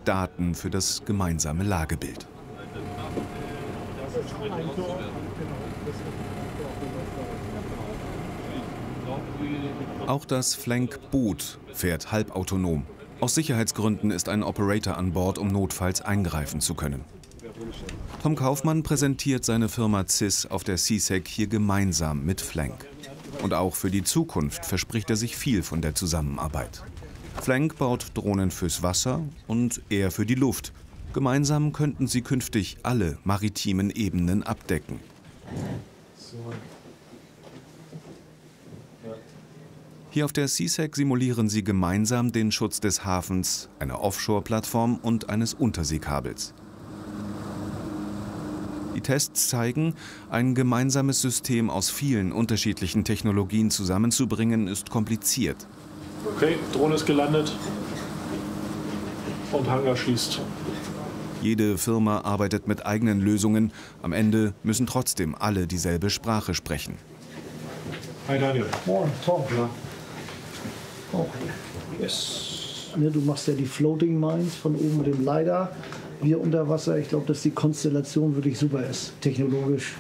Daten für das gemeinsame Lagebild. Auch das Flank-Boot fährt halbautonom. Aus Sicherheitsgründen ist ein Operator an Bord, um notfalls eingreifen zu können. Tom Kaufmann präsentiert seine Firma CIS auf der CSEC hier gemeinsam mit Flank. Und auch für die Zukunft verspricht er sich viel von der Zusammenarbeit. Flank baut Drohnen fürs Wasser und er für die Luft. Gemeinsam könnten sie künftig alle maritimen Ebenen abdecken. Hier auf der CSEC simulieren sie gemeinsam den Schutz des Hafens, einer Offshore-Plattform und eines Unterseekabels. Die Tests zeigen, ein gemeinsames System aus vielen unterschiedlichen Technologien zusammenzubringen, ist kompliziert. Okay, Drohne ist gelandet und Hangar schließt. Jede Firma arbeitet mit eigenen Lösungen. Am Ende müssen trotzdem alle dieselbe Sprache sprechen. Hi Daniel. Moin, Tom. Ja. Oh. Yes. Du machst ja die Floating Mines von oben mit dem LiDAR. Wir unter Wasser. Ich glaube, dass die Konstellation wirklich super ist, technologisch.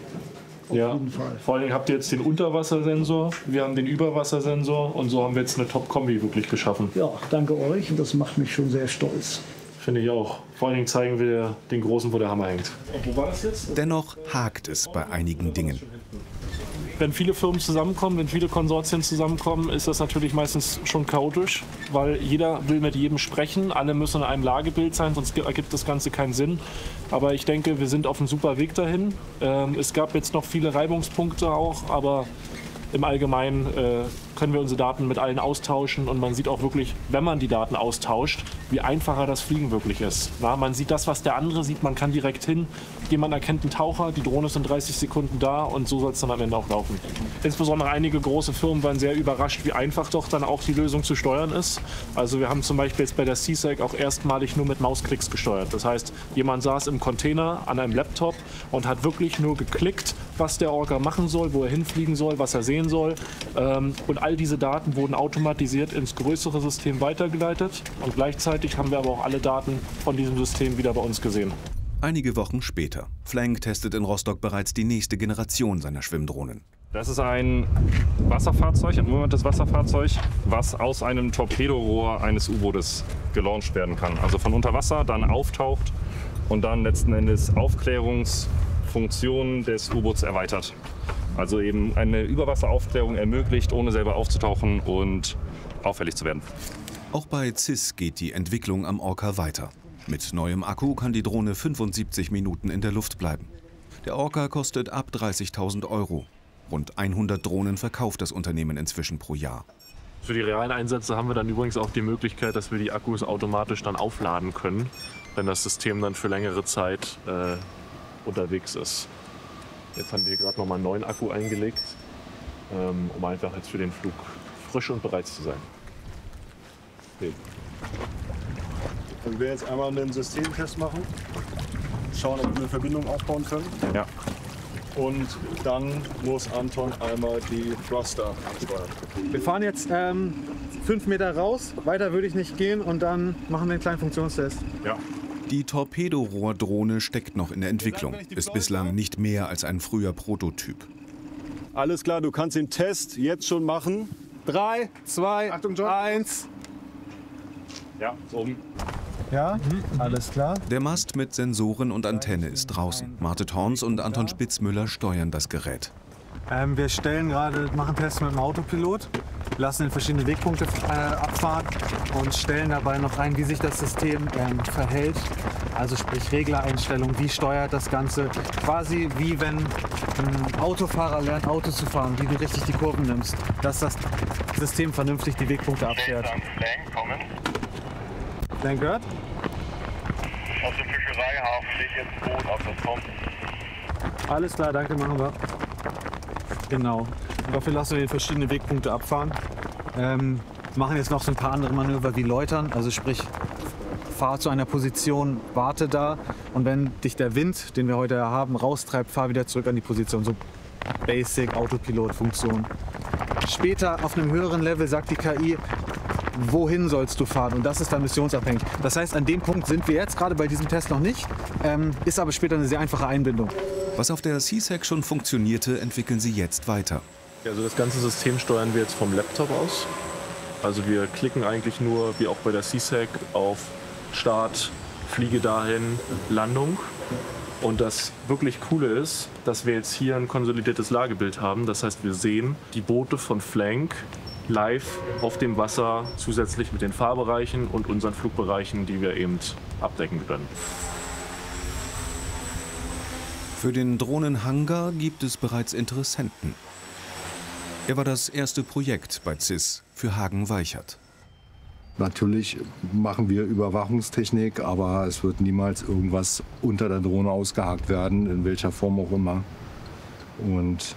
Auf jeden Fall. Vor allem habt ihr jetzt den Unterwassersensor, wir haben den Überwassersensor und so haben wir jetzt eine Top-Kombi wirklich geschaffen. Ja, danke euch und das macht mich schon sehr stolz. Finde ich auch. Vor allen Dingen zeigen wir den Großen, wo der Hammer hängt. Und wo war das jetzt? Dennoch hakt es bei einigen Dingen. Wenn viele Firmen zusammenkommen, wenn viele Konsortien zusammenkommen, ist das natürlich meistens schon chaotisch, weil jeder will mit jedem sprechen, alle müssen in einem Lagebild sein, sonst ergibt das Ganze keinen Sinn. Aber ich denke, wir sind auf einem super Weg dahin. Es gab jetzt noch viele Reibungspunkte auch, aber im Allgemeinen können wir unsere Daten mit allen austauschen und man sieht auch wirklich, wenn man die Daten austauscht, wie einfacher das Fliegen wirklich ist. Na, man sieht das, was der andere sieht, man kann direkt hin. Jemand erkennt einen Taucher, die Drohne ist in 30 Sekunden da und so soll es dann am Ende auch laufen. Insbesondere einige große Firmen waren sehr überrascht, wie einfach doch dann auch die Lösung zu steuern ist. Also wir haben zum Beispiel jetzt bei der CSEC auch erstmalig nur mit Mausklicks gesteuert. Das heißt, jemand saß im Container an einem Laptop und hat wirklich nur geklickt, was der Orca machen soll, wo er hinfliegen soll, was er sehen soll. Und all diese Daten wurden automatisiert ins größere System weitergeleitet. Und gleichzeitig haben wir aber auch alle Daten von diesem System wieder bei uns gesehen. Einige Wochen später. Flank testet in Rostock bereits die nächste Generation seiner Schwimmdrohnen. Das ist ein Wasserfahrzeug, ein unbemanntes Wasserfahrzeug, was aus einem Torpedorohr eines U-Bootes gelauncht werden kann. Also von unter Wasser, dann auftaucht und dann letzten Endes Aufklärungsfunktionen des U-Boots erweitert. Also eben eine Überwasseraufklärung ermöglicht, ohne selber aufzutauchen und auffällig zu werden. Auch bei CIS geht die Entwicklung am Orca weiter. Mit neuem Akku kann die Drohne 75 Minuten in der Luft bleiben. Der Orca kostet ab 30.000 €. Rund 100 Drohnen verkauft das Unternehmen inzwischen pro Jahr. Für die realen Einsätze haben wir dann übrigens auch die Möglichkeit, dass wir die Akkus automatisch dann aufladen können, wenn das System dann für längere Zeit unterwegs ist. Jetzt haben wir gerade nochmal einen neuen Akku eingelegt, um einfach jetzt für den Flug frisch und bereit zu sein. Okay. Können wir jetzt einmal einen Systemtest machen, schauen, ob wir eine Verbindung aufbauen können. Ja. Und dann muss Anton einmal die Thruster ansteuern. Wir fahren jetzt 5 Meter raus, weiter würde ich nicht gehen und dann machen wir einen kleinen Funktionstest. Ja. Die Torpedorohrdrohne steckt noch in der Entwicklung, ist bislang nicht mehr als ein früher Prototyp. Alles klar, du kannst den Test jetzt schon machen. 3, 2, 1. Ja, ist oben. Ja, alles klar. Der Mast mit Sensoren und Antenne ist draußen. Marte Horns und Anton Spitzmüller steuern das Gerät. Wir stellen gerade, machen Tests mit dem Autopilot, lassen in verschiedene Wegpunkte abfahren und stellen dabei noch ein, wie sich das System verhält. Also sprich Reglereinstellungen, wie steuert das Ganze. Quasi wie wenn ein Autofahrer lernt, Auto zu fahren, wie du richtig die Kurven nimmst. Dass das System vernünftig die Wegpunkte abfährt. Dein gehört? Aus dem Fischereihafen steht jetzt Boot auf das kommt. Alles klar, danke, machen wir. Genau. Dafür lassen wir verschiedene Wegpunkte abfahren. Machen jetzt noch so ein paar andere Manöver wie Läutern, also sprich, fahr zu einer Position, warte da und wenn dich der Wind, den wir heute haben, raustreibt, fahr wieder zurück an die Position. So Basic Autopilot-Funktion. Später auf einem höheren Level sagt die KI, wohin sollst du fahren? Und das ist dann missionsabhängig. Das heißt, an dem Punkt sind wir jetzt gerade bei diesem Test noch nicht, ist aber später eine sehr einfache Einbindung. Was auf der CSAC schon funktionierte, entwickeln sie jetzt weiter. Also das ganze System steuern wir jetzt vom Laptop aus. Also wir klicken eigentlich nur, wie auch bei der CSAC, auf Start, Fliege dahin, Landung. Und das wirklich Coole ist, dass wir jetzt hier ein konsolidiertes Lagebild haben. Das heißt, wir sehen die Boote von Flank live auf dem Wasser, zusätzlich mit den Fahrbereichen und unseren Flugbereichen, die wir eben abdecken können. Für den Drohnenhangar gibt es bereits Interessenten. Er war das erste Projekt bei CIS für Hagen-Weichert. Natürlich machen wir Überwachungstechnik, aber es wird niemals irgendwas unter der Drohne ausgehakt werden, in welcher Form auch immer. Und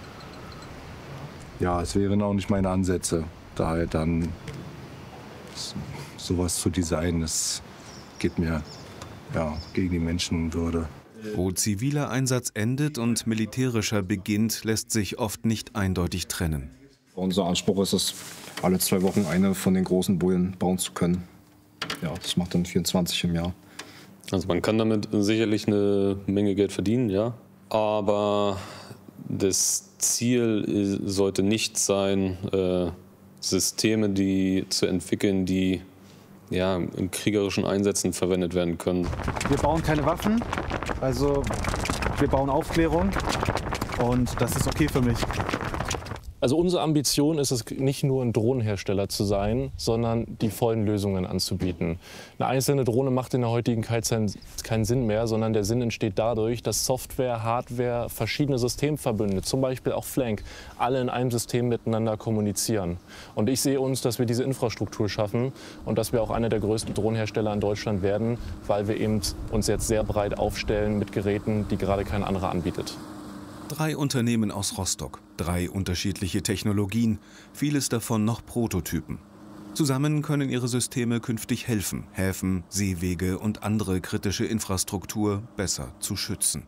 ja, es wären auch nicht meine Ansätze, da halt dann sowas zu designen. Das geht mir ja gegen die Menschenwürde. Wo ziviler Einsatz endet und militärischer beginnt, lässt sich oft nicht eindeutig trennen. Unser Anspruch ist es, alle 2 Wochen eine von den großen Bullen bauen zu können. Ja, das macht dann 24 im Jahr. Also man kann damit sicherlich eine Menge Geld verdienen, ja. Aber das Ziel sollte nicht sein, Systeme zu entwickeln, die ja, in kriegerischen Einsätzen verwendet werden können. Wir bauen keine Waffen, also wir bauen Aufklärung und das ist okay für mich. Also unsere Ambition ist es, nicht nur ein Drohnenhersteller zu sein, sondern die vollen Lösungen anzubieten. Eine einzelne Drohne macht in der heutigen Zeit keinen Sinn mehr, sondern der Sinn entsteht dadurch, dass Software, Hardware, verschiedene Systemverbünde, zum Beispiel auch Flank, alle in einem System miteinander kommunizieren. Und ich sehe uns, dass wir diese Infrastruktur schaffen und dass wir auch einer der größten Drohnenhersteller in Deutschland werden, weil wir eben uns jetzt sehr breit aufstellen mit Geräten, die gerade kein anderer anbietet. 3 Unternehmen aus Rostock, 3 unterschiedliche Technologien, vieles davon noch Prototypen. Zusammen können ihre Systeme künftig helfen, Häfen, Seewege und andere kritische Infrastruktur besser zu schützen.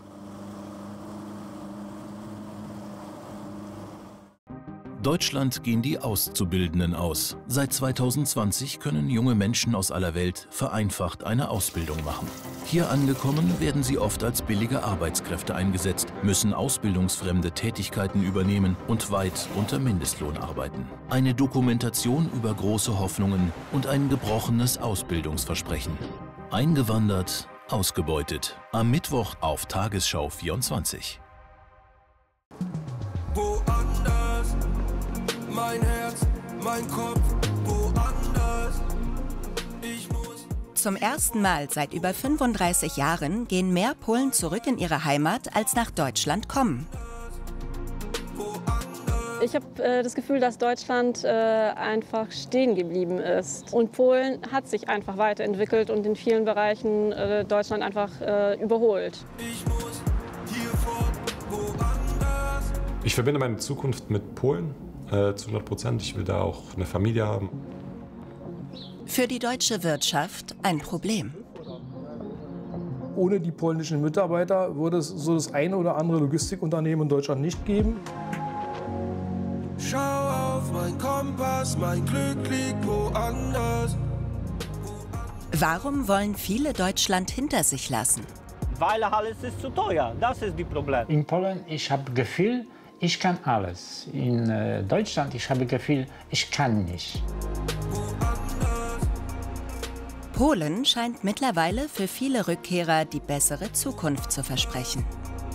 Deutschland gehen die Auszubildenden aus. Seit 2020 können junge Menschen aus aller Welt vereinfacht eine Ausbildung machen. Hier angekommen werden sie oft als billige Arbeitskräfte eingesetzt, müssen ausbildungsfremde Tätigkeiten übernehmen und weit unter Mindestlohn arbeiten. Eine Dokumentation über große Hoffnungen und ein gebrochenes Ausbildungsversprechen. Eingewandert, ausgebeutet. Am Mittwoch auf Tagesschau 24. Woanders, mein Herz, mein Kopf, woanders. Ich muss. Zum ersten Mal seit über 35 Jahren gehen mehr Polen zurück in ihre Heimat, als nach Deutschland kommen. Ich habe das Gefühl, dass Deutschland einfach stehen geblieben ist. Und Polen hat sich einfach weiterentwickelt und in vielen Bereichen Deutschland einfach überholt. Ich verbinde meine Zukunft mit Polen zu 100%. Ich will da auch eine Familie haben. Für die deutsche Wirtschaft ein Problem. Ohne die polnischen Mitarbeiter würde es so das eine oder andere Logistikunternehmen in Deutschland nicht geben. Schau auf mein Kompass, mein Glück liegt woanders. Warum wollen viele Deutschland hinter sich lassen? Weil alles ist zu teuer, das ist das Problem. In Polen, ich habe das Gefühl, ich kann alles. In Deutschland, ich habe das Gefühl, ich kann nicht. Polen scheint mittlerweile für viele Rückkehrer die bessere Zukunft zu versprechen.